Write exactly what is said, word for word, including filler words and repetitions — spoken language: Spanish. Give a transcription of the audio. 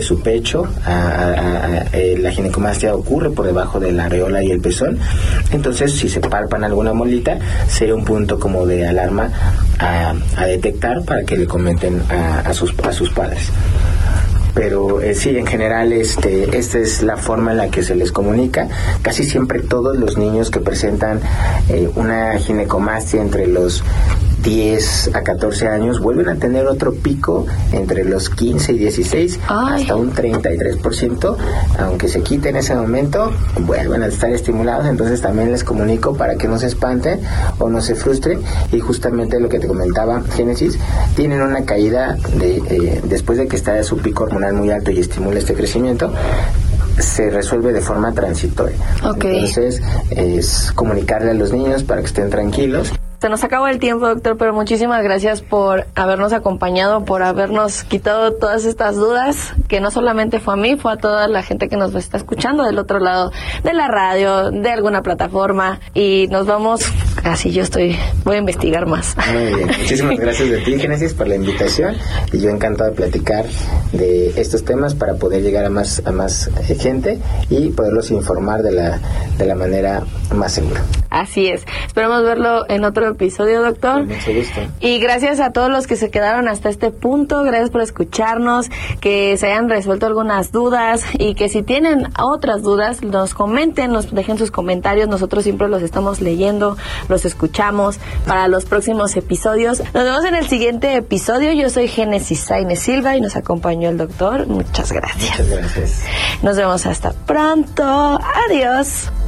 de su pecho, a, a, a, a, eh, la ginecomastia ocurre por debajo de la areola y el pezón. Entonces, si se palpan alguna molita, sería un punto como de alarma a, a detectar para que le comenten a, a, sus, a sus padres. Pero eh, sí, en general este esta es la forma en la que se les comunica. Casi siempre todos los niños que presentan eh, una ginecomastia entre los diez a catorce años vuelven a tener otro pico entre los quince y dieciséis. Ay. Hasta un treinta y tres por ciento, aunque se quite en ese momento, vuelven a estar estimulados. Entonces también les comunico para que no se espanten o no se frustren, y justamente lo que te comentaba, Génesis, tienen una caída de eh, después de que está su pico hormonal muy alto y estimula este crecimiento, se resuelve de forma transitoria. Okay. Entonces es comunicarle a los niños para que estén tranquilos. Se nos acabó el tiempo, doctor, pero muchísimas gracias por habernos acompañado, por habernos quitado todas estas dudas, que no solamente fue a mí, fue a toda la gente que nos está escuchando del otro lado de la radio, de alguna plataforma, y nos vamos, así yo estoy, voy a investigar más. Muy bien, muchísimas gracias de ti, Génesis, por la invitación, y yo encantado de platicar de estos temas para poder llegar a más a más gente y poderlos informar de la, de la manera más segura. Así es, esperamos verlo en otro episodio, doctor. Con mucho gusto. Y gracias a todos los que se quedaron hasta este punto, gracias por escucharnos, que se hayan resuelto algunas dudas, y que si tienen otras dudas nos comenten, nos dejen sus comentarios, nosotros siempre los estamos leyendo, los escuchamos para los próximos episodios. Nos vemos en el siguiente episodio. Yo soy Génesis Sainz Silva y nos acompañó el doctor. Muchas gracias. Muchas gracias. Nos vemos hasta pronto. Adiós.